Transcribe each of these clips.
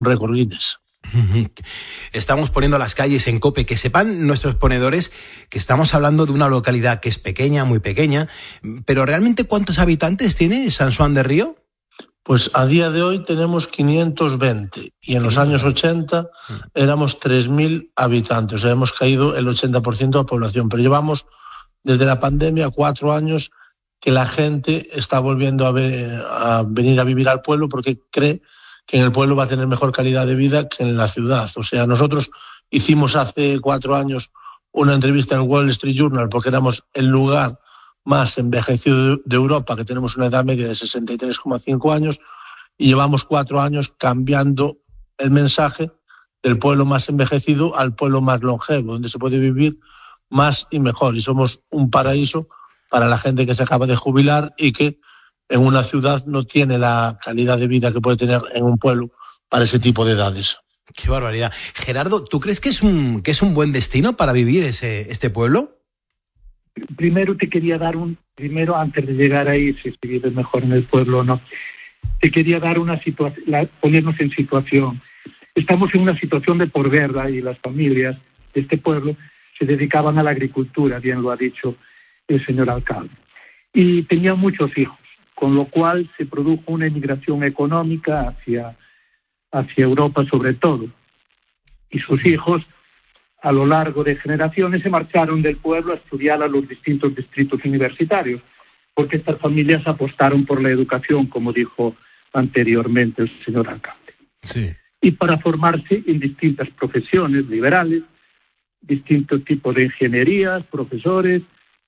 récord Guinness. Estamos poniendo las calles en COPE. Que sepan nuestros ponedores que estamos hablando de una localidad que es pequeña, muy pequeña, pero ¿realmente cuántos habitantes tiene San Juan de Río? Pues a día de hoy tenemos 520 y en los años 80 éramos 3.000 habitantes, o sea, hemos caído el 80% de la población, pero llevamos desde la pandemia 4 años que la gente está volviendo a venir a vivir al pueblo porque cree que en el pueblo va a tener mejor calidad de vida que en la ciudad. O sea, nosotros hicimos hace 4 años una entrevista en Wall Street Journal porque éramos el lugar más envejecido de Europa, que tenemos una edad media de 63,5 años, y llevamos 4 años cambiando el mensaje del pueblo más envejecido al pueblo más longevo, donde se puede vivir más y mejor. Y somos un paraíso para la gente que se acaba de jubilar y que en una ciudad no tiene la calidad de vida que puede tener en un pueblo para ese tipo de edades. ¡Qué barbaridad! Gerardo, ¿tú crees que es un buen destino para vivir este pueblo? Primero te quería dar antes de llegar ahí, si se vive mejor en el pueblo o no, te quería dar ponernos en situación. Estamos en una situación de posguerra y las familias de este pueblo se dedicaban a la agricultura, bien lo ha dicho el señor alcalde, y tenían muchos hijos, con lo cual se produjo una emigración económica hacia Europa sobre todo, y sus hijos a lo largo de generaciones se marcharon del pueblo a estudiar a los distintos distritos universitarios, porque estas familias apostaron por la educación, como dijo anteriormente el señor alcalde. Sí. Y para formarse en distintas profesiones liberales, distintos tipos de ingenierías, profesores,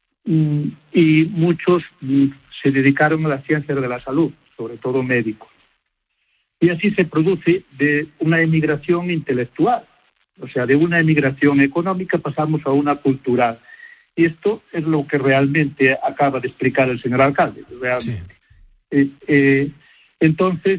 y muchos se dedicaron a las ciencias de la salud, sobre todo médicos. Y así se produce de una emigración intelectual. O sea, de una emigración económica pasamos a una cultural. Y esto es lo que realmente acaba de explicar el señor alcalde. Realmente. Sí. Entonces,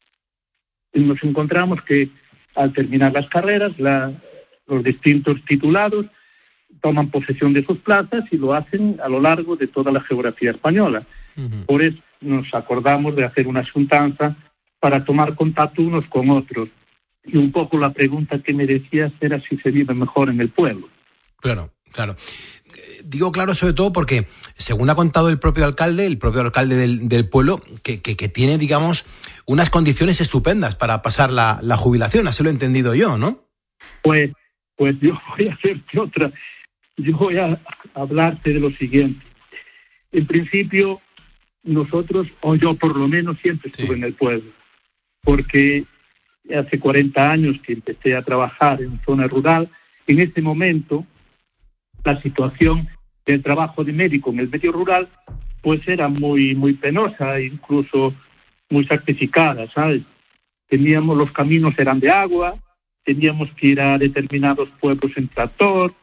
nos encontramos que al terminar las carreras, los distintos titulados toman posesión de sus plazas y lo hacen a lo largo de toda la geografía española. Uh-huh. Por eso nos acordamos de hacer una asuntanza para tomar contacto unos con otros. Y un poco la pregunta que me decías era si se vive mejor en el pueblo. Claro. Digo claro sobre todo porque, según ha contado el propio alcalde del pueblo, que tiene, digamos, unas condiciones estupendas para pasar la jubilación. Así lo he entendido yo, ¿no? Pues yo voy a hacerte otra. Yo voy a hablarte de lo siguiente. En principio, nosotros, o yo por lo menos, siempre estuve en el pueblo. Porque hace 40 años que empecé a trabajar en zona rural. En ese momento, la situación del trabajo de médico en el medio rural pues era muy, muy penosa, incluso muy sacrificada, ¿sabes? Los caminos eran de agua, teníamos que ir a determinados pueblos en tractor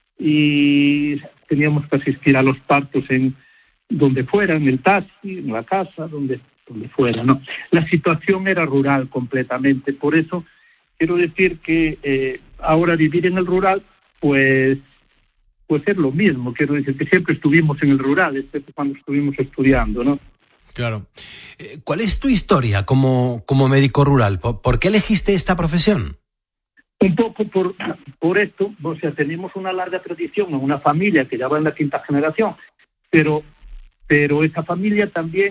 y teníamos que asistir a los partos en donde fuera, en el taxi, en la casa, donde fuera, ¿no? La situación era rural completamente. Por eso quiero decir que ahora vivir en el rural, pues es lo mismo. Quiero decir que siempre estuvimos en el rural, excepto cuando estuvimos estudiando, ¿no? Claro. ¿Cuál es tu historia como médico rural? ¿Por qué elegiste esta profesión? Un poco por esto. O sea, tenemos una larga tradición en una familia que ya va en la 5ª generación, pero esa familia también,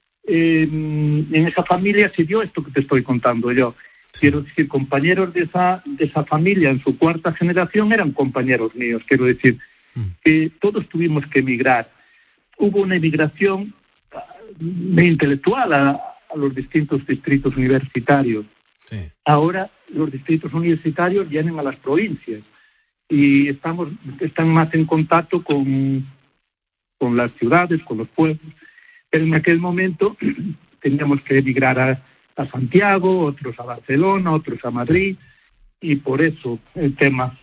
en esa familia se dio esto que te estoy contando yo. Sí. Quiero decir, compañeros de esa familia en su 4ª generación eran compañeros míos. Quiero decir que todos tuvimos que emigrar. Hubo una emigración intelectual a los distintos distritos universitarios. Sí. Ahora los distritos universitarios vienen a las provincias y están más en contacto con las ciudades, con los pueblos. Pero en aquel momento teníamos que emigrar a Santiago, otros a Barcelona, otros a Madrid, y por eso el tema.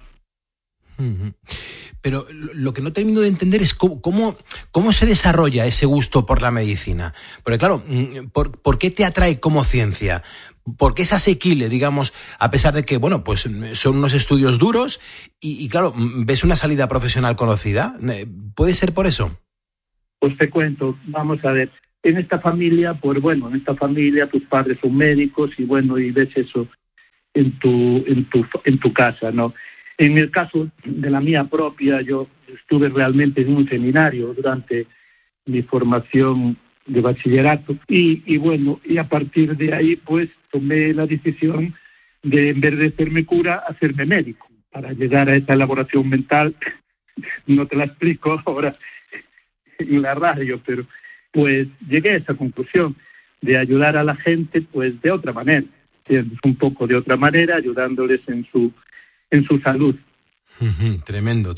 Pero lo que no termino de entender es cómo se desarrolla ese gusto por la medicina. Porque claro, ¿por qué te atrae como ciencia? ¿Por qué es asequible, digamos, a pesar de que, bueno, pues son unos estudios duros y claro, ves una salida profesional conocida? ¿Puede ser por eso? Pues te cuento, vamos a ver. En esta familia tus padres son médicos y bueno, y ves eso. en tu casa, ¿no? En el caso de la mía propia, yo estuve realmente en un seminario durante mi formación de bachillerato y a partir de ahí pues tomé la decisión de, en vez de hacerme cura, hacerme médico. Para llegar a esa elaboración mental, no te la explico ahora en la radio, pero pues llegué a esa conclusión de ayudar a la gente pues de otra manera, ¿entiendes? Un poco de otra manera, ayudándoles en su salud. Tremendo.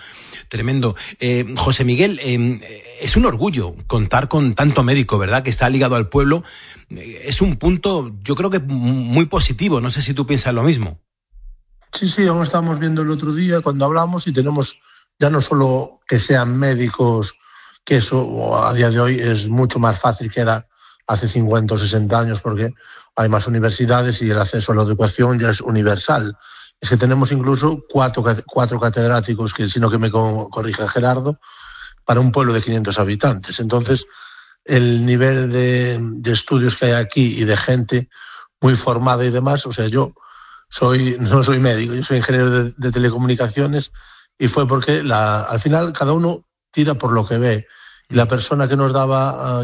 José Miguel, es un orgullo contar con tanto médico, ¿verdad?, que está ligado al pueblo. Es un punto, yo creo que muy positivo. No sé si tú piensas lo mismo. Sí, aún estamos viendo el otro día cuando hablamos y tenemos ya no solo que sean médicos, que eso a día de hoy es mucho más fácil que era hace 50 o 60 años porque hay más universidades y el acceso a la educación ya es universal. Es que tenemos incluso cuatro catedráticos, que sino que me corrija Gerardo, para un pueblo de 500 habitantes. Entonces, el nivel de estudios que hay aquí y de gente muy formada y demás, o sea, yo no soy médico, yo soy ingeniero de telecomunicaciones y fue porque al final cada uno tira por lo que ve. Y la persona que nos daba,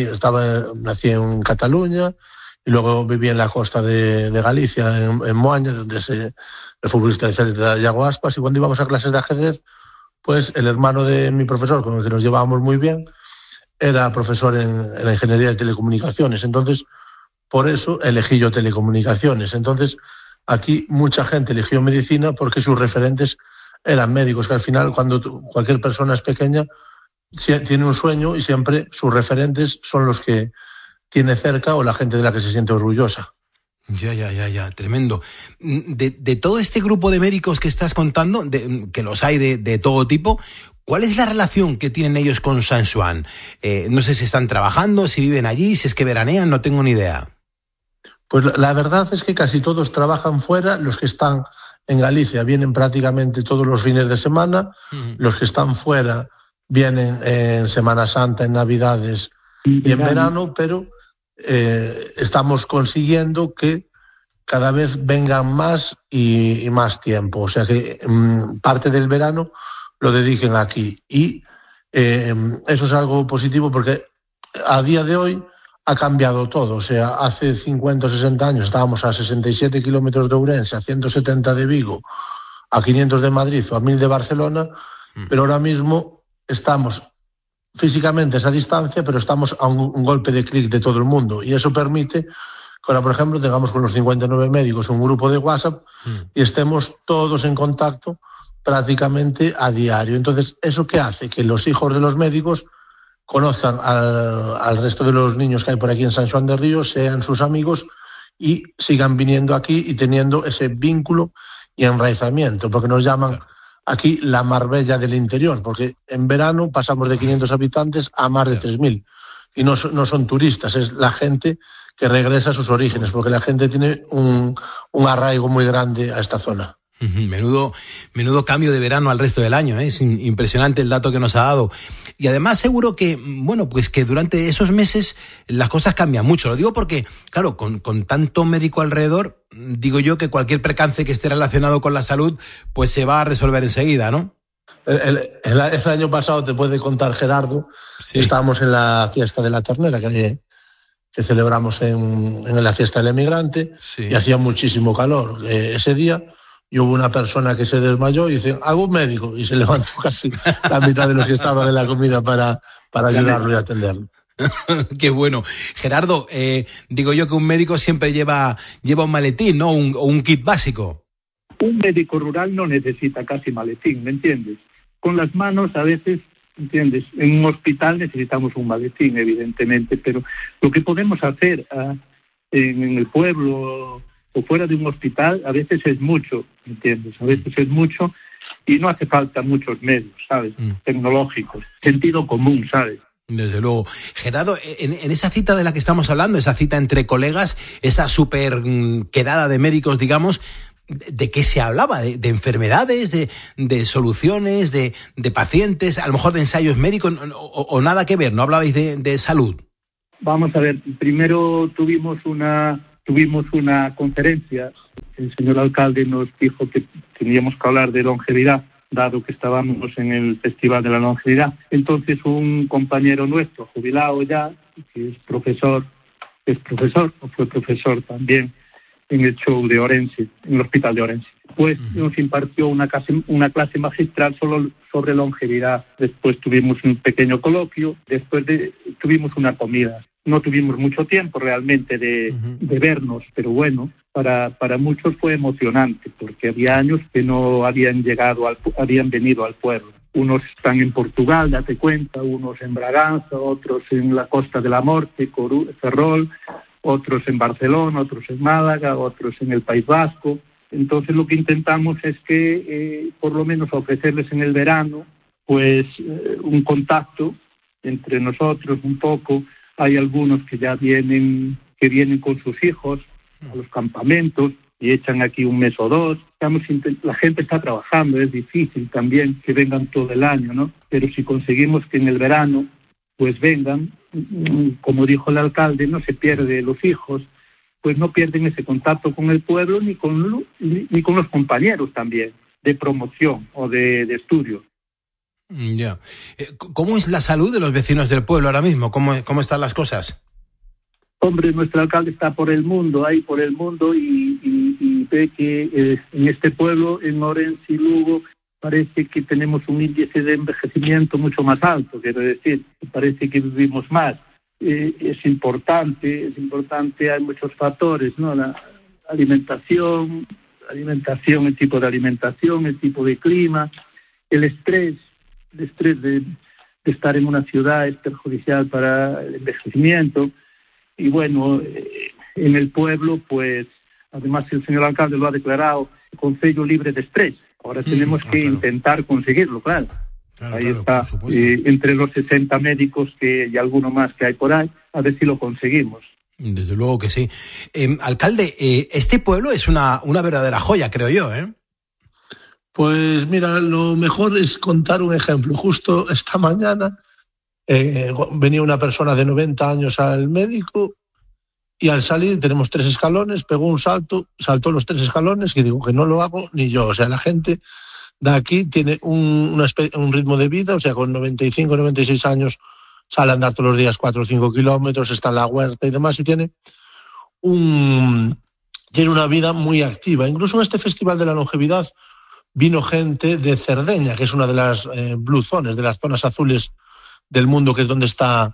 nací en Cataluña, y luego viví en la costa de Galicia, en Moaña, donde el futbolista de Celta, Iago Aspas, y cuando íbamos a clases de ajedrez, pues el hermano de mi profesor, con el que nos llevábamos muy bien, era profesor en la ingeniería de telecomunicaciones. Entonces, por eso elegí yo telecomunicaciones. Entonces, aquí mucha gente eligió medicina porque sus referentes eran médicos, que al final, cuando cualquier persona es pequeña, tiene un sueño y siempre sus referentes son los que tiene cerca o la gente de la que se siente orgullosa. Ya, tremendo. De todo este grupo de médicos que estás contando, que los hay de todo tipo, ¿cuál es la relación que tienen ellos con San Xoán? No sé si están trabajando, si viven allí, si es que veranean, no tengo ni idea. Pues la verdad es que casi todos trabajan fuera. Los que están en Galicia vienen prácticamente todos los fines de semana. Los que están fuera vienen en Semana Santa, en Navidades y en verano, pero estamos consiguiendo que cada vez vengan más y más tiempo. O sea que parte del verano lo dediquen aquí. Y eso es algo positivo porque a día de hoy ha cambiado todo. O sea, hace 50 o 60 años estábamos a 67 kilómetros de Ourense, a 170 de Vigo, a 500 de Madrid o a 1000 de Barcelona, pero ahora mismo estamos físicamente a esa distancia, pero estamos a un golpe de clic de todo el mundo. Y eso permite que ahora, por ejemplo, tengamos con los 59 médicos un grupo de WhatsApp y estemos todos en contacto prácticamente a diario. Entonces, ¿eso qué hace? Que los hijos de los médicos conozcan al resto de los niños que hay por aquí en San Xoán de Ríos, sean sus amigos y sigan viniendo aquí y teniendo ese vínculo y enraizamiento, porque nos llaman aquí la Marbella del interior, porque en verano pasamos de 500 habitantes a más de 3.000 y no son turistas, es la gente que regresa a sus orígenes, porque la gente tiene un arraigo muy grande a esta zona. Menudo cambio de verano al resto del año, ¿eh? Es impresionante el dato que nos ha dado. Y además seguro que, pues que durante esos meses las cosas cambian mucho. Lo digo porque, claro, con tanto médico alrededor, digo yo que cualquier percance que esté relacionado con la salud, pues se va a resolver enseguida, ¿no? El año pasado, te puede contar Gerardo, estábamos en la fiesta de la ternera que celebramos en la fiesta del emigrante, y hacía muchísimo calor ese día. Y hubo una persona que se desmayó y dice, hago un médico, y se levantó casi la mitad de los que estaban en la comida para ayudarlo y atenderlo. Qué bueno. Gerardo, digo yo que un médico siempre lleva un maletín, ¿no? Un kit básico. Un médico rural no necesita casi maletín, ¿me entiendes? Con las manos a veces, ¿entiendes? En un hospital necesitamos un maletín, evidentemente, pero lo que podemos hacer en el pueblo o fuera de un hospital, a veces es mucho, ¿entiendes? A veces es mucho y no hace falta muchos medios, ¿sabes? Tecnológicos, sentido común, ¿sabes? Desde luego. Gerardo, en esa cita de la que estamos hablando, esa cita entre colegas, esa súper quedada de médicos, digamos, ¿de qué se hablaba? ¿De enfermedades, de soluciones, de pacientes, a lo mejor de ensayos médicos o nada que ver? ¿No hablabais de salud? Vamos a ver, primero tuvimos una conferencia el señor alcalde nos dijo que teníamos que hablar de longevidad, dado que estábamos en el Festival de la Longevidad. Entonces un compañero nuestro, jubilado ya, que fue profesor también en el show de Orense, en el Hospital de Orense, pues nos impartió una clase magistral sobre longevidad. Después tuvimos un pequeño coloquio, tuvimos una comida. No tuvimos mucho tiempo realmente de vernos, pero bueno, para muchos fue emocionante, porque había años que no habían venido al pueblo. Unos están en Portugal, date cuenta, unos en Braganza, otros en la Costa de la Morte, Ferrol, otros en Barcelona, otros en Málaga, otros en el País Vasco. Entonces lo que intentamos es que por lo menos ofrecerles en el verano pues un contacto entre nosotros un poco. Hay algunos que ya vienen con sus hijos a los campamentos y echan aquí un mes o dos. La gente está trabajando, es difícil también que vengan todo el año, ¿no? Pero si conseguimos que en el verano pues vengan, como dijo el alcalde, no se pierde los hijos, pues no pierden ese contacto con el pueblo ni con los compañeros también, de promoción o de estudio. Ya. ¿Cómo es la salud de los vecinos del pueblo ahora mismo? ¿Cómo están las cosas? Hombre, nuestro alcalde está por el mundo y ve que en este pueblo, en Orense y Lugo, parece que tenemos un índice de envejecimiento mucho más alto, quiero decir, parece que vivimos más. Es importante, hay muchos factores, ¿no? La alimentación, el tipo de alimentación, el tipo de clima, el estrés de estar en una ciudad es perjudicial para el envejecimiento. Y bueno, en el pueblo, pues, además el señor alcalde lo ha declarado, concello libre de estrés. Ahora tenemos que intentar conseguirlo, claro. Ahí está, entre los 60 médicos y alguno más que hay por ahí, a ver si lo conseguimos. Desde luego que sí. Alcalde, este pueblo es una verdadera joya, creo yo, ¿eh? Pues mira, lo mejor es contar un ejemplo. Justo esta mañana venía una persona de 90 años al médico y al salir tenemos 3 escalones, pegó un saltó los 3 escalones, que digo que no lo hago ni yo. O sea, la gente de aquí tiene un ritmo de vida, o sea, con 95, 96 años sale a andar todos los días 4 o 5 kilómetros, está en la huerta y demás, y tiene una vida muy activa. Incluso en este Festival de la Longevidad vino gente de Cerdeña, que es una de las blue zones, de las zonas azules del mundo, que es donde está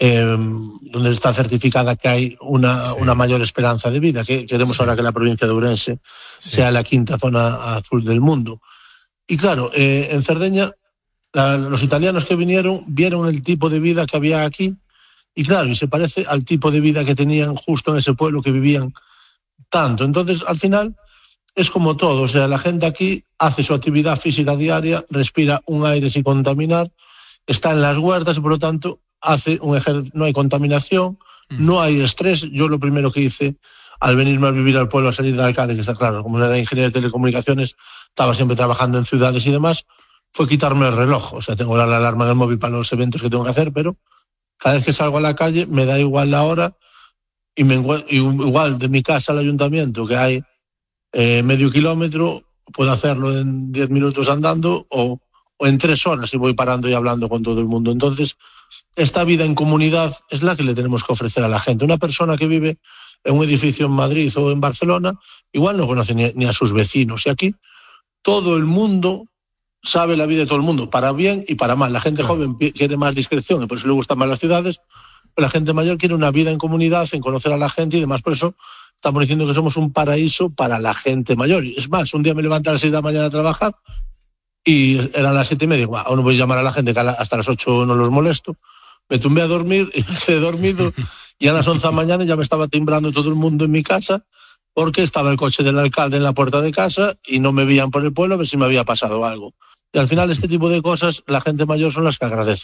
certificada que hay una mayor esperanza de vida, que queremos ahora que la provincia de Ourense sea la 5ª zona azul del mundo. Y claro, en Cerdeña los italianos que vinieron vieron el tipo de vida que había aquí y claro, y se parece al tipo de vida que tenían justo en ese pueblo, que vivían tanto. Entonces, al final, es como todo, o sea, la gente aquí hace su actividad física diaria, respira un aire sin contaminar, está en las huertas y por lo tanto no hay contaminación, no hay estrés. Yo lo primero que hice al venirme a vivir al pueblo, a salir de alcalde, que está claro, como era ingeniero de telecomunicaciones, estaba siempre trabajando en ciudades y demás, fue quitarme el reloj. O sea, tengo la alarma en el móvil para los eventos que tengo que hacer, pero cada vez que salgo a la calle me da igual la hora y igual de mi casa al ayuntamiento, que hay medio kilómetro, puedo hacerlo en 10 minutos andando o en 3 horas si voy parando y hablando con todo el mundo. Entonces, esta vida en comunidad es la que le tenemos que ofrecer a la gente. Una persona que vive en un edificio en Madrid o en Barcelona igual no conoce ni a sus vecinos. Y aquí todo el mundo sabe la vida de todo el mundo, para bien y para mal. La gente joven quiere más discreción y por eso le gustan más las ciudades, pero la gente mayor quiere una vida en comunidad, en conocer a la gente y demás. Por eso estamos diciendo que somos un paraíso para la gente mayor. Y es más, un día me levanté a las 6 de la mañana a trabajar y eran las 7:30, digo, aún no voy a llamar a la gente que hasta las 8 no los molesto. Me tumbé a dormir y me quedé dormido y a las 11 de la mañana ya me estaba timbrando todo el mundo en mi casa porque estaba el coche del alcalde en la puerta de casa y no me veían por el pueblo a ver si me había pasado algo. Y al final este tipo de cosas la gente mayor son las que agradece.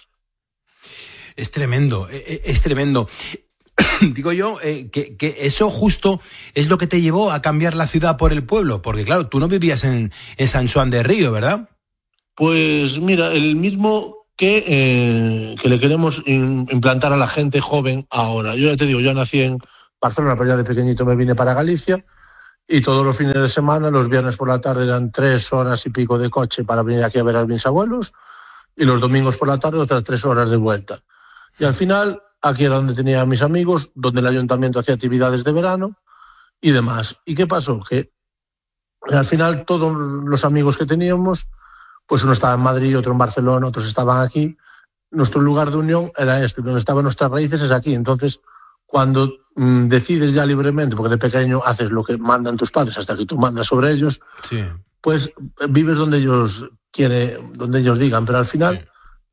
Es tremendo, es tremendo. Digo yo que eso justo es lo que te llevó a cambiar la ciudad por el pueblo, porque claro, tú no vivías en San Juan de Río, ¿verdad? Pues mira, el mismo que le queremos implantar a la gente joven ahora. Yo ya te digo, yo nací en Barcelona, pero ya de pequeñito me vine para Galicia y todos los fines de semana, los viernes por la tarde eran 3 horas y pico de coche para venir aquí a ver a mis abuelos, y los domingos por la tarde otras 3 horas de vuelta. Y al final, aquí era donde tenía a mis amigos, donde el ayuntamiento hacía actividades de verano y demás. ¿Y qué pasó? Que al final todos los amigos que teníamos, pues uno estaba en Madrid, otro en Barcelona, otros estaban aquí. Nuestro lugar de unión era este, donde estaban nuestras raíces es aquí. Entonces, cuando decides ya libremente, porque de pequeño haces lo que mandan tus padres hasta que tú mandas sobre ellos, sí, pues vives donde ellos donde ellos digan, pero al final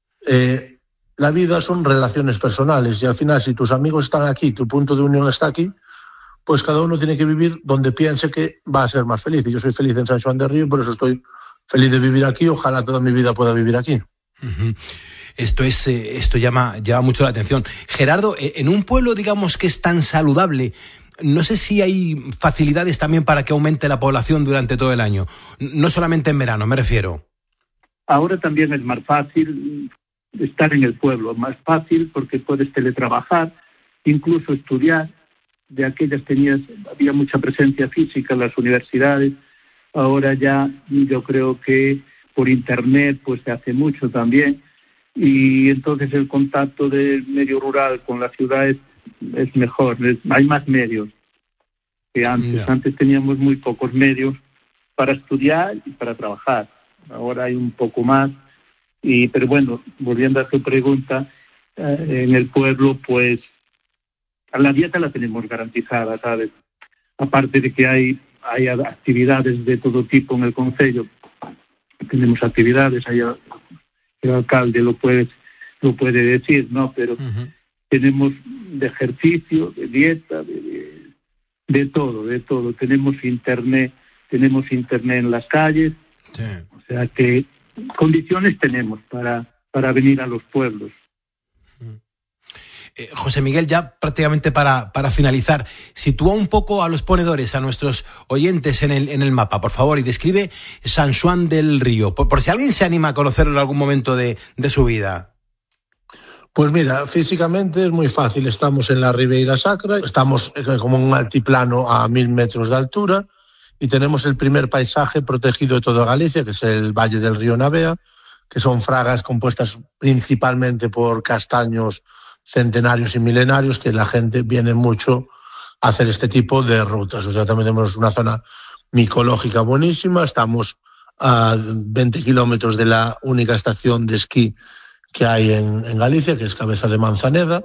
la vida son relaciones personales y al final si tus amigos están aquí, tu punto de unión está aquí, pues cada uno tiene que vivir donde piense que va a ser más feliz. Y yo soy feliz en San Xoán de Río, por eso estoy feliz de vivir aquí, ojalá toda mi vida pueda vivir aquí. Uh-huh. Esto llama mucho la atención. Gerardo, en un pueblo, digamos, que es tan saludable, no sé si hay facilidades también para que aumente la población durante todo el año, no solamente en verano, me refiero. Ahora también es más fácil estar en el pueblo, más fácil porque puedes teletrabajar, incluso estudiar. De aquellas había mucha presencia física en las universidades, ahora ya yo creo que por internet pues se hace mucho también. Y entonces el contacto del medio rural con la ciudad es mejor, hay más medios que antes. Yeah. Antes teníamos muy pocos medios para estudiar y para trabajar, ahora hay un poco más. Pero bueno, volviendo a tu pregunta, en el pueblo pues la dieta la tenemos garantizada, ¿sabes? Aparte de que hay actividades de todo tipo en el concello, tenemos actividades allá. El alcalde lo puede decir, ¿no? Pero tenemos de ejercicio, de dieta, de todo. Tenemos internet en las calles, sí. O sea que condiciones tenemos para venir a los pueblos. José Miguel, ya prácticamente para finalizar, sitúa un poco a los ponedores, a nuestros oyentes en el mapa, por favor, y describe San Xoán del Río, por si alguien se anima a conocerlo en algún momento de su vida. Pues mira, físicamente es muy fácil, estamos en la Ribeira Sacra, estamos como en un altiplano a 1000 metros de altura y tenemos el primer paisaje protegido de toda Galicia, que es el Valle del Río Navea, que son fragas compuestas principalmente por castaños centenarios y milenarios, que la gente viene mucho a hacer este tipo de rutas. O sea, también tenemos una zona micológica buenísima, estamos a 20 kilómetros de la única estación de esquí que hay en Galicia, que es Cabeza de Manzaneda,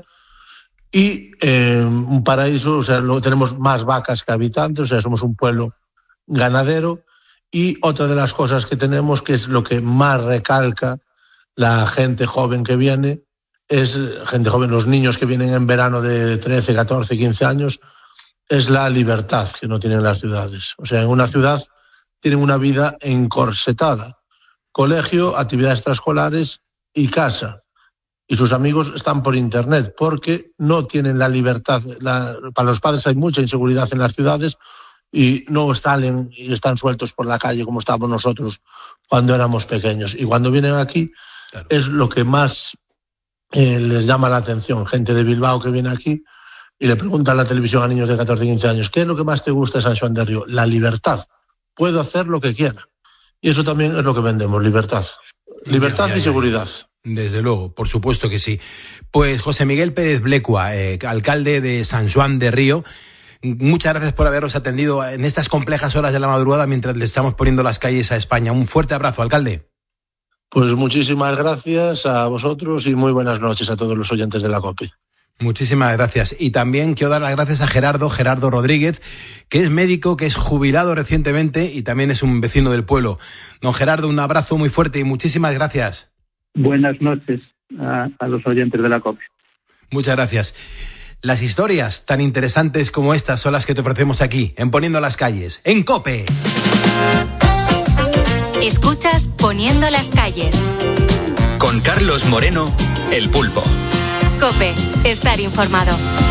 y un paraíso, o sea, tenemos más vacas que habitantes, o sea, somos un pueblo ganadero, y otra de las cosas que tenemos, que es lo que más recalca la gente joven que viene, es gente joven, los niños que vienen en verano de 13, 14, 15 años, es la libertad que no tienen las ciudades. O sea, en una ciudad tienen una vida encorsetada. Colegio, actividades extraescolares y casa. Y sus amigos están por internet porque no tienen la libertad. Para los padres hay mucha inseguridad en las ciudades y no salen y están sueltos por la calle como estábamos nosotros cuando éramos pequeños. Y cuando vienen aquí, claro, es lo que más les llama la atención. Gente de Bilbao que viene aquí y le pregunta en la televisión a niños de 14, 15 años, ¿qué es lo que más te gusta de San Xoán de Río? La libertad. Puedo hacer lo que quiera. Y eso también es lo que vendemos, libertad. Libertad y seguridad. Desde luego, por supuesto que sí. Pues José Miguel Pérez Blecua, alcalde de San Xoán de Río, muchas gracias por habernos atendido en estas complejas horas de la madrugada mientras le estamos poniendo las calles a España. Un fuerte abrazo, alcalde. Pues muchísimas gracias a vosotros y muy buenas noches a todos los oyentes de la COPE. Muchísimas gracias. Y también quiero dar las gracias a Gerardo Rodríguez, que es médico, que es jubilado recientemente y también es un vecino del pueblo. Don Gerardo, un abrazo muy fuerte y muchísimas gracias. Buenas noches a los oyentes de la COPE. Muchas gracias. Las historias tan interesantes como estas son las que te ofrecemos aquí, en Poniendo las Calles, en COPE. Escuchas Poniendo las Calles. Con Carlos Moreno, El Pulpo. COPE, estar informado.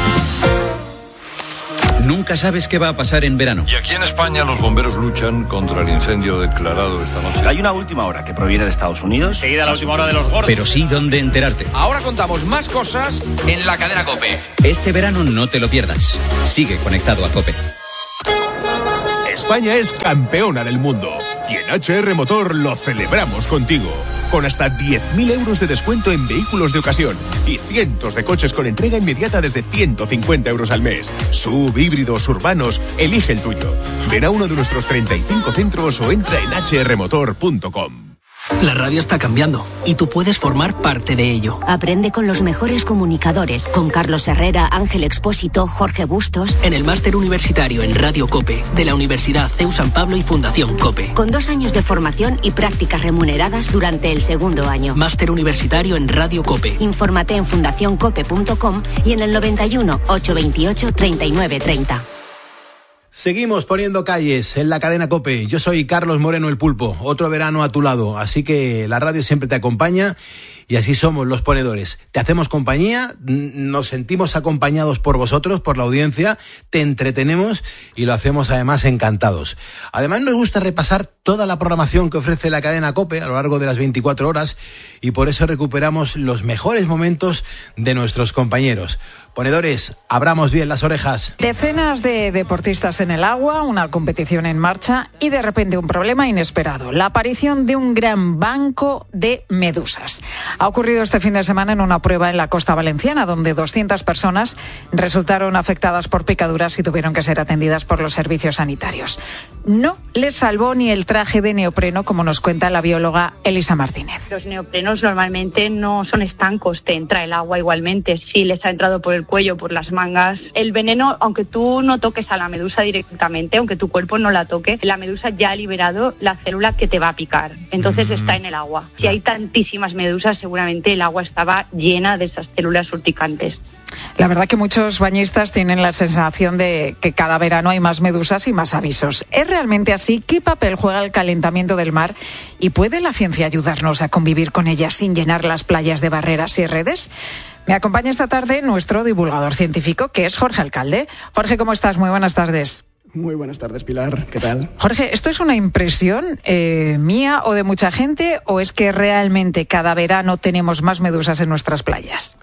Nunca sabes qué va a pasar en verano. Y aquí en España los bomberos luchan contra el incendio declarado esta noche. Hay una última hora que proviene de Estados Unidos. Seguida la última hora de los gordos. Pero sí dónde enterarte. Ahora contamos más cosas en la cadena COPE. Este verano no te lo pierdas. Sigue conectado a COPE. España es campeona del mundo. Y en HR Motor lo celebramos contigo. Con hasta 10.000 euros de descuento en vehículos de ocasión y cientos de coches con entrega inmediata desde 150 euros al mes. SUV, híbridos, urbanos, elige el tuyo. Ven a uno de nuestros 35 centros o entra en hrmotor.com. La radio está cambiando y tú puedes formar parte de ello. Aprende con los mejores comunicadores, con Carlos Herrera, Ángel Expósito, Jorge Bustos. En el máster universitario en Radio COPE de la Universidad CEU San Pablo y Fundación COPE. Con 2 años de formación y prácticas remuneradas durante el 2º año. Máster universitario en Radio COPE. Infórmate en fundacioncope.com y en el 91 828 3930. Seguimos poniendo calles en la cadena COPE. Yo soy Carlos Moreno, el Pulpo. Otro verano a tu lado. Así que la radio siempre te acompaña y así somos los ponedores. Te hacemos compañía, nos sentimos acompañados por vosotros, por la audiencia, te entretenemos y lo hacemos además encantados. Además nos gusta repasar toda la programación que ofrece la cadena COPE a lo largo de las 24 horas y por eso recuperamos los mejores momentos de nuestros compañeros. Ponedores, abramos bien las orejas. Decenas de deportistas en el agua, una competición en marcha y de repente un problema inesperado, la aparición de un gran banco de medusas. Ha ocurrido este fin de semana en una prueba en la costa valenciana, donde 200 personas resultaron afectadas por picaduras y tuvieron que ser atendidas por los servicios sanitarios. No les salvó ni el traje de neopreno, como nos cuenta la bióloga Elisa Martínez. Los neoprenos normalmente no son estancos, te entra el agua igualmente. Si les ha entrado por el cuello, por las mangas, el veneno, aunque tú no toques a la medusa directamente, aunque tu cuerpo no la toque, la medusa ya ha liberado la célula que te va a picar. Entonces está en el agua. Si hay tantísimas medusas, seguramente el agua estaba llena de esas células urticantes. La verdad que muchos bañistas tienen la sensación de que cada verano hay más medusas y más avisos. ¿Es realmente así? ¿Qué papel juega el calentamiento del mar? ¿Y puede la ciencia ayudarnos a convivir con ellas sin llenar las playas de barreras y redes? Me acompaña esta tarde nuestro divulgador científico, que es Jorge Alcalde. Jorge, ¿cómo estás? Muy buenas tardes. Muy buenas tardes, Pilar. ¿Qué tal? Jorge, ¿esto es una impresión mía o de mucha gente o es que realmente cada verano tenemos más medusas en nuestras playas?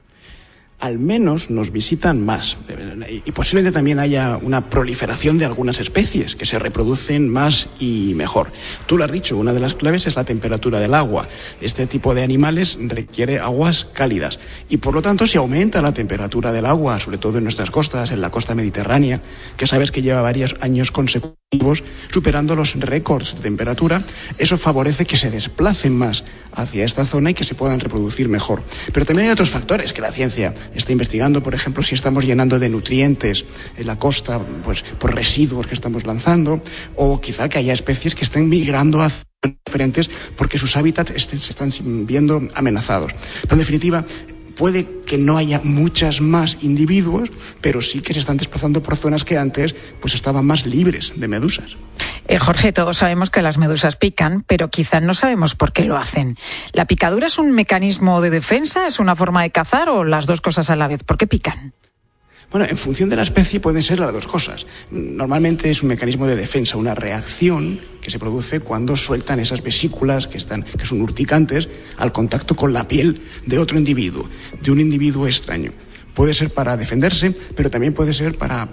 Al menos nos visitan más y posiblemente también haya una proliferación de algunas especies que se reproducen más y mejor. Tú lo has dicho, una de las claves es la temperatura del agua. Este tipo de animales requiere aguas cálidas y por lo tanto si aumenta la temperatura del agua, sobre todo en nuestras costas, en la costa mediterránea, que sabes que lleva varios años consecutivos superando los récords de temperatura, eso favorece que se desplacen más hacia esta zona y que se puedan reproducir mejor. Pero también hay otros factores que la ciencia está investigando, por ejemplo, si estamos llenando de nutrientes en la costa, pues por residuos que estamos lanzando, o quizá que haya especies que estén migrando hacia diferentes porque sus hábitats se están viendo amenazados. Pero en definitiva, puede que no haya muchas más individuos, pero sí que se están desplazando por zonas que antes pues estaban más libres de medusas. Jorge, todos sabemos que las medusas pican, pero quizás no sabemos por qué lo hacen. ¿La picadura es un mecanismo de defensa, es una forma de cazar o las dos cosas a la vez? ¿Por qué pican? Bueno, en función de la especie pueden ser las dos cosas. Normalmente es un mecanismo de defensa, una reacción que se produce cuando sueltan esas vesículas que son urticantes al contacto con la piel de otro individuo, de un individuo extraño. Puede ser para defenderse, pero también puede ser para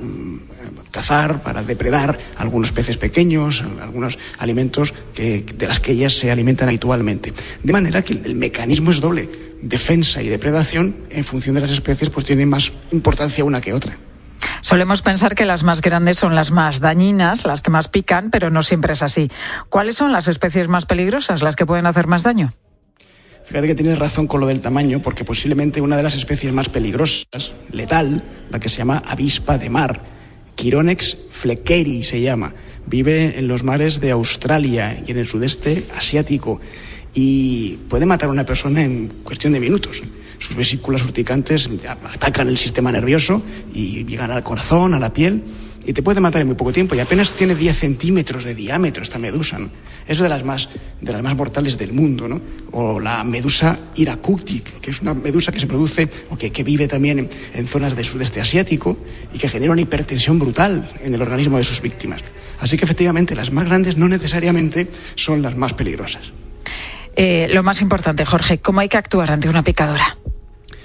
cazar, para depredar algunos peces pequeños, algunos alimentos de las que ellas se alimentan habitualmente. De manera que el mecanismo es doble. Defensa y depredación, en función de las especies, pues tiene más importancia una que otra. Solemos pensar que las más grandes son las más dañinas, las que más pican, pero no siempre es así. ¿Cuáles son las especies más peligrosas, las que pueden hacer más daño? Fíjate que tienes razón con lo del tamaño, porque posiblemente una de las especies más peligrosas, letal, la que se llama avispa de mar, Chironex fleckeri se llama, vive en los mares de Australia y en el sudeste asiático y puede matar a una persona en cuestión de minutos. Sus vesículas urticantes atacan el sistema nervioso y llegan al corazón, a la piel, y te puede matar en muy poco tiempo, y apenas tiene 10 centímetros de diámetro esta medusa, ¿no? Es de las más mortales del mundo, ¿no? O la medusa Iracutic, que es una medusa que se produce o que vive también en zonas del sudeste asiático y que genera una hipertensión brutal en el organismo de sus víctimas. Así que efectivamente las más grandes no necesariamente son las más peligrosas. Lo más importante, Jorge, ¿cómo hay que actuar ante una picadura?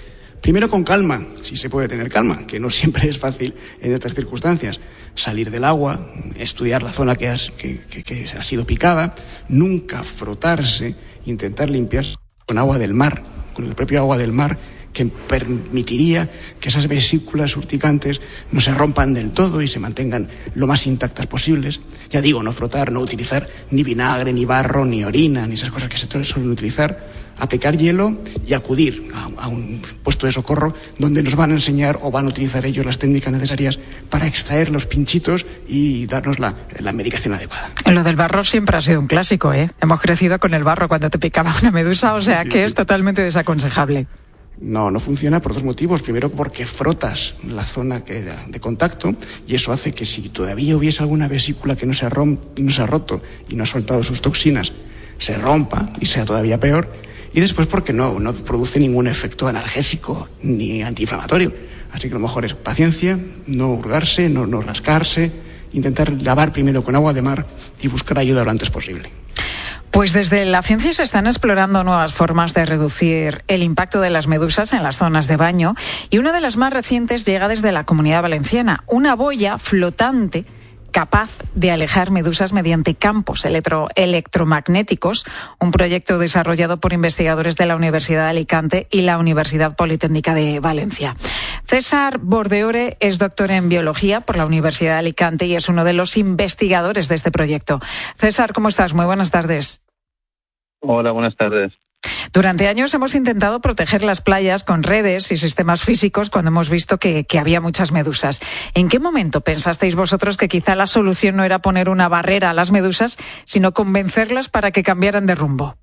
Primero con calma, si se puede tener calma, que no siempre es fácil en estas circunstancias. Salir del agua, estudiar la zona que ha sido picada, nunca frotarse, intentar limpiarse con agua del mar, con el propio agua del mar, que permitiría que esas vesículas urticantes no se rompan del todo y se mantengan lo más intactas posibles. Ya digo, no frotar, no utilizar ni vinagre, ni barro, ni orina, ni esas cosas que se suelen utilizar. Aplicar hielo y acudir a un puesto de socorro donde nos van a enseñar o van a utilizar ellos las técnicas necesarias para extraer los pinchitos y darnos la medicación adecuada. Lo del barro siempre ha sido un clásico, ¿eh? Hemos crecido con el barro cuando te picaba una medusa, o sea que es totalmente desaconsejable. No funciona por dos motivos. Primero, porque frotas la zona de contacto y eso hace que si todavía hubiese alguna vesícula que no se ha roto y no ha soltado sus toxinas, se rompa y sea todavía peor. Y después porque no produce ningún efecto analgésico ni antiinflamatorio. Así que lo mejor es paciencia, no hurgarse, no rascarse, intentar lavar primero con agua de mar y buscar ayuda lo antes posible. Pues desde la ciencia se están explorando nuevas formas de reducir el impacto de las medusas en las zonas de baño y una de las más recientes llega desde la Comunidad Valenciana, una boya flotante capaz de alejar medusas mediante campos electromagnéticos, un proyecto desarrollado por investigadores de la Universidad de Alicante y la Universidad Politécnica de Valencia. César Bordeore es doctor en biología por la Universidad de Alicante y es uno de los investigadores de este proyecto. César, ¿cómo estás? Muy buenas tardes. Hola, buenas tardes. Durante años hemos intentado proteger las playas con redes y sistemas físicos cuando hemos visto que había muchas medusas. ¿En qué momento pensasteis vosotros que quizá la solución no era poner una barrera a las medusas, sino convencerlas para que cambiaran de rumbo?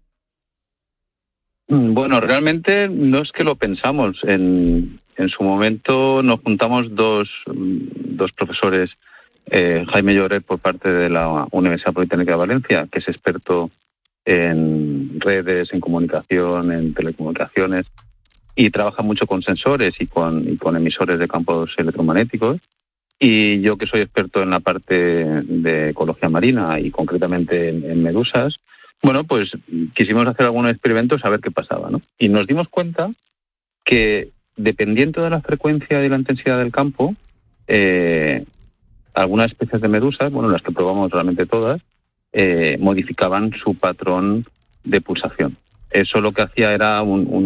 Bueno, realmente no es que lo pensamos. En su momento nos juntamos dos profesores, Jaime Lloret por parte de la Universidad Politécnica de Valencia, que es experto en redes, en comunicación, en telecomunicaciones, y trabaja mucho con sensores y con emisores de campos electromagnéticos, y yo que soy experto en la parte de ecología marina y concretamente en medusas, bueno, pues quisimos hacer algunos experimentos a ver qué pasaba, ¿no? Y nos dimos cuenta que dependiendo de la frecuencia y la intensidad del campo, algunas especies de medusas, bueno, las que probamos realmente todas, modificaban su patrón de pulsación. Eso lo que hacía era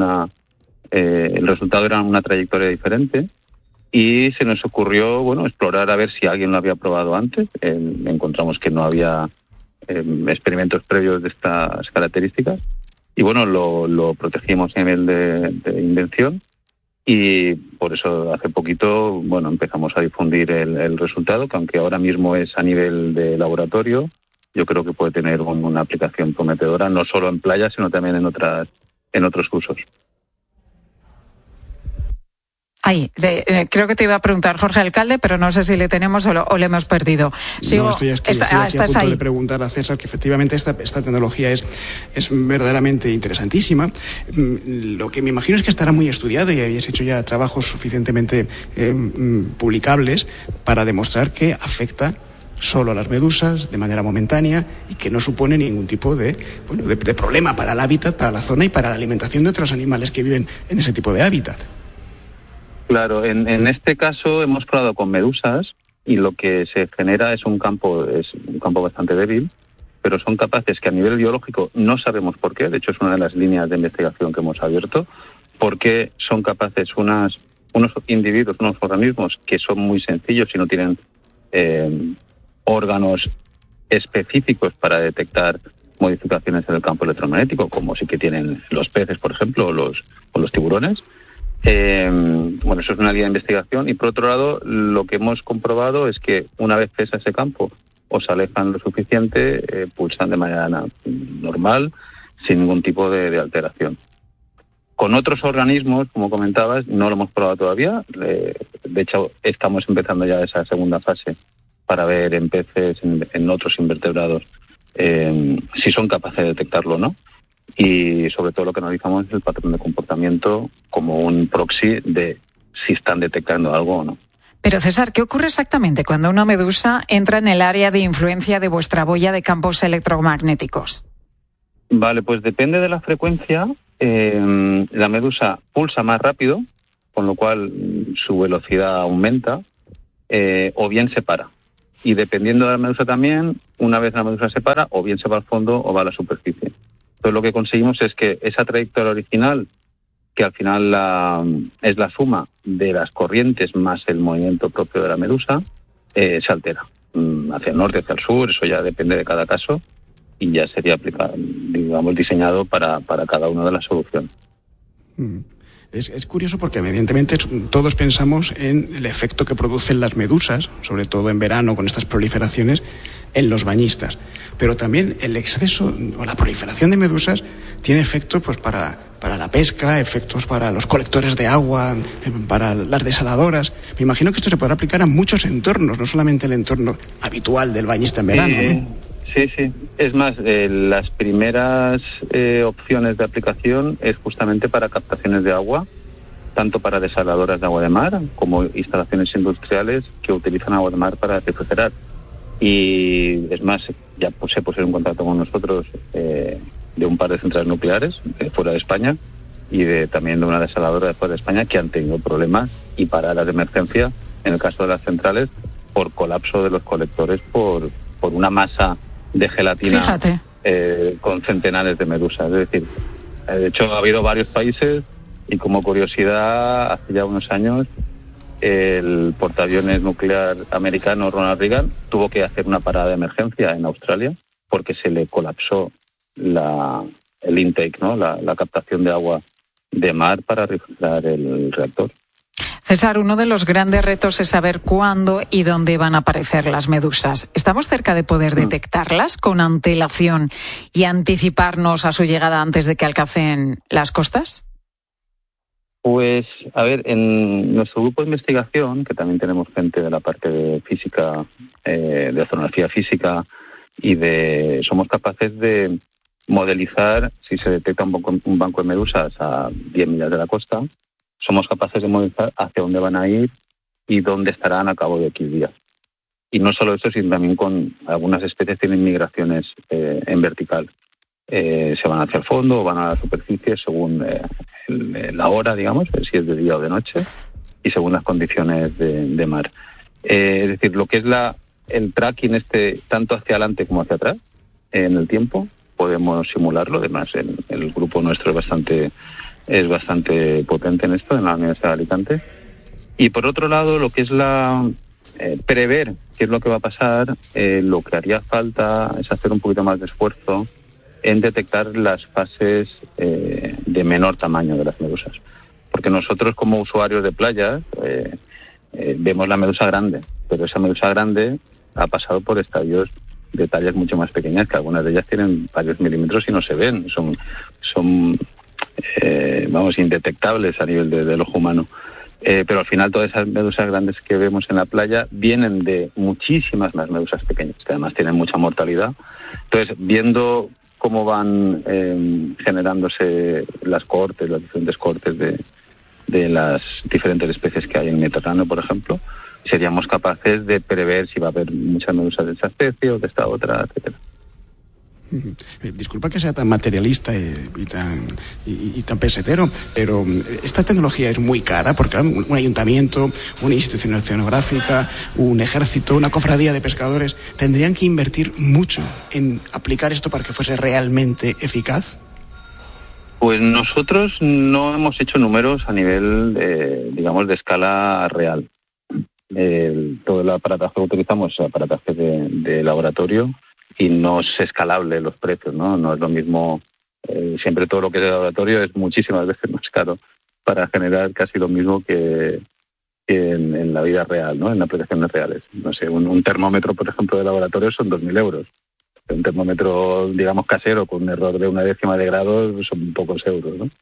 el resultado era una trayectoria diferente y se nos ocurrió, bueno, explorar a ver si alguien lo había probado antes. Encontramos que no había experimentos previos de estas características y bueno, lo protegimos a nivel de invención y por eso hace poquito, bueno, empezamos a difundir el resultado, que aunque ahora mismo es a nivel de laboratorio, yo creo que puede tener una aplicación prometedora, no solo en playas, sino también en otros usos. Creo que te iba a preguntar Jorge Alcalde, pero no sé si le tenemos o le hemos perdido. Estoy a punto de preguntar a César que efectivamente esta tecnología es verdaderamente interesantísima. Lo que me imagino es que estará muy estudiado y habéis hecho ya trabajos suficientemente publicables para demostrar que afecta solo a las medusas de manera momentánea y que no supone ningún tipo de problema para el hábitat, para la zona y para la alimentación de otros animales que viven en ese tipo de hábitat. Claro, en este caso hemos probado con medusas y lo que se genera es un campo bastante débil, pero son capaces que a nivel biológico no sabemos por qué, de hecho es una de las líneas de investigación que hemos abierto, porque son capaces unos individuos, unos organismos que son muy sencillos y no tienen órganos específicos para detectar modificaciones en el campo electromagnético, como sí que tienen los peces, por ejemplo, o los tiburones. Bueno, eso es una línea de investigación. Y por otro lado, lo que hemos comprobado es que una vez cesa ese campo o se alejan lo suficiente, pulsan de manera normal, sin ningún tipo de alteración. Con otros organismos, como comentabas, no lo hemos probado todavía. De hecho, estamos empezando ya esa segunda fase para ver en peces, en otros invertebrados, si son capaces de detectarlo o no. Y sobre todo lo que analizamos es el patrón de comportamiento como un proxy de si están detectando algo o no. Pero César, ¿qué ocurre exactamente cuando una medusa entra en el área de influencia de vuestra boya de campos electromagnéticos? Vale, pues depende de la frecuencia. La medusa pulsa más rápido con lo cual su velocidad aumenta, o bien se para. Y dependiendo de la medusa también, una vez la medusa se para, o bien se va al fondo o va a la superficie. Entonces lo que conseguimos es que esa trayectoria original, que al final es la suma de las corrientes más el movimiento propio de la medusa, se altera. Hacia el norte, hacia el sur, eso ya depende de cada caso, y ya sería aplicado, digamos, diseñado para cada una de las soluciones. Es curioso porque evidentemente todos pensamos en el efecto que producen las medusas, sobre todo en verano con estas proliferaciones, en los bañistas. Pero también el exceso o la proliferación de medusas tiene efectos pues para la pesca, efectos para los colectores de agua, para las desaladoras. Me imagino que esto se podrá aplicar a muchos entornos, no solamente el entorno habitual del bañista en verano, ¿no? Sí. Es más, las primeras opciones de aplicación es justamente para captaciones de agua, tanto para desaladoras de agua de mar como instalaciones industriales que utilizan agua de mar para refrigerar. Y es más, ya se pusieron en contacto con nosotros de un par de centrales nucleares fuera de España y también de una desaladora de fuera de España que han tenido problemas y paradas de emergencia, en el caso de las centrales, por colapso de los colectores por una masa de gelatina con centenares de medusas. Es decir, de hecho ha habido varios países y como curiosidad, hace ya unos años, el portaaviones nuclear americano Ronald Reagan tuvo que hacer una parada de emergencia en Australia porque se le colapsó el intake, ¿no? La captación de agua de mar para refrigerar el reactor. César, uno de los grandes retos es saber cuándo y dónde van a aparecer las medusas. ¿Estamos cerca de poder detectarlas con antelación y anticiparnos a su llegada antes de que alcancen las costas? Pues, a ver, en nuestro grupo de investigación, que también tenemos gente de la parte de física, de oceanografía física, somos capaces de modelizar, si se detecta un banco de medusas a 10 millas de la costa, somos capaces de modelizar hacia dónde van a ir y dónde estarán a cabo de X días. Y no solo eso, sino también con algunas especies tienen migraciones en vertical. Se van hacia el fondo o van a la superficie según la hora, digamos, si es de día o de noche, y según las condiciones de mar. Es decir, lo que es el tracking tanto hacia adelante como hacia atrás, en el tiempo, podemos simularlo. Además, el grupo nuestro es bastante potente en esto, en la Universidad de Alicante. Y por otro lado, lo que es prever qué es lo que va a pasar, lo que haría falta es hacer un poquito más de esfuerzo en detectar las fases de menor tamaño de las medusas. Porque nosotros como usuarios de playas vemos la medusa grande, pero esa medusa grande ha pasado por estadios de tallas mucho más pequeñas, que algunas de ellas tienen varios milímetros y no se ven, son indetectables a nivel del ojo humano. Pero al final todas esas medusas grandes que vemos en la playa vienen de muchísimas más medusas pequeñas, que además tienen mucha mortalidad. Entonces, viendo cómo van generándose los diferentes cortes de las diferentes especies que hay en el Mediterráneo, por ejemplo, seríamos capaces de prever si va a haber muchas medusas de esta especie o de esta otra, etcétera. Disculpa que sea tan materialista y tan pesetero, pero esta tecnología es muy cara porque un ayuntamiento, una institución oceanográfica, un ejército, una cofradía de pescadores tendrían que invertir mucho en aplicar esto para que fuese realmente eficaz. Pues nosotros no hemos hecho números a nivel, de escala real. Todo el aparataje que utilizamos es aparataje de laboratorio y no es escalable los precios, ¿no? No es lo mismo, siempre todo lo que es de laboratorio es muchísimas veces más caro para generar casi lo mismo que en la vida real, ¿no? En aplicaciones reales. No sé, un termómetro, por ejemplo, de laboratorio son 2.000 euros. Un termómetro, digamos, casero, con un error de 1/10 de grado, son pocos euros, ¿no?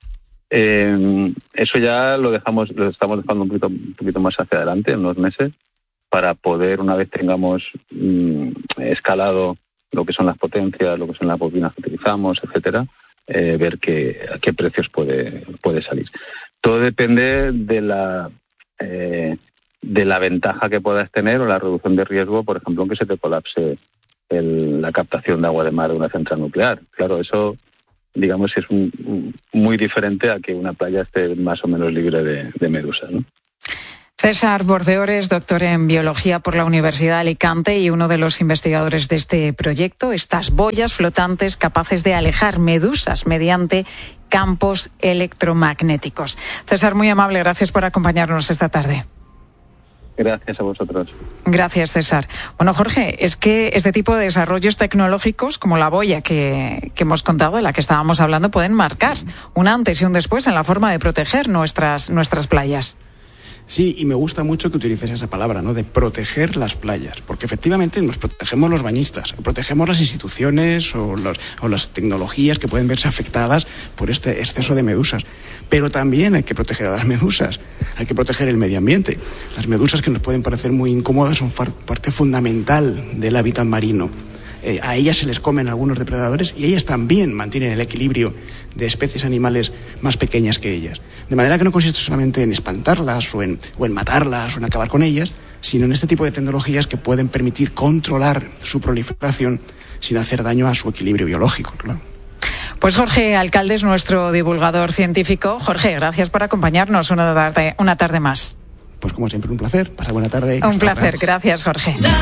Eso ya lo estamos dejando un poquito más hacia adelante, en unos meses, para poder, una vez tengamos escalado lo que son las potencias, lo que son las bobinas que utilizamos, etcétera, ver a qué precios puede salir. Todo depende de la ventaja que puedas tener o la reducción de riesgo, por ejemplo, en que se te colapse la captación de agua de mar de una central nuclear. Claro, eso digamos, es muy diferente a que una playa esté más o menos libre de medusas, ¿no? César Bordeores, doctor en biología por la Universidad de Alicante y uno de los investigadores de este proyecto, estas boyas flotantes capaces de alejar medusas mediante campos electromagnéticos. César, muy amable, gracias por acompañarnos esta tarde. Gracias a vosotros. Gracias, César. Bueno, Jorge, es que este tipo de desarrollos tecnológicos, como la boya que hemos contado, de la que estábamos hablando, pueden marcar un antes y un después en la forma de proteger nuestras playas. Sí, y me gusta mucho que utilices esa palabra, ¿no?, de proteger las playas, porque efectivamente nos protegemos los bañistas, protegemos las instituciones o las tecnologías que pueden verse afectadas por este exceso de medusas. Pero también hay que proteger a las medusas, hay que proteger el medio ambiente. Las medusas, que nos pueden parecer muy incómodas, son parte fundamental del hábitat marino. A ellas se les comen algunos depredadores y ellas también mantienen el equilibrio de especies animales más pequeñas que ellas. De manera que no consiste solamente en espantarlas o en matarlas o en acabar con ellas, sino en este tipo de tecnologías que pueden permitir controlar su proliferación sin hacer daño a su equilibrio biológico, claro. Pues Jorge Alcalde es nuestro divulgador científico. Jorge, gracias por acompañarnos una tarde más. Pues como siempre, un placer. Pasa buena tarde. Un placer. Gracias, Jorge.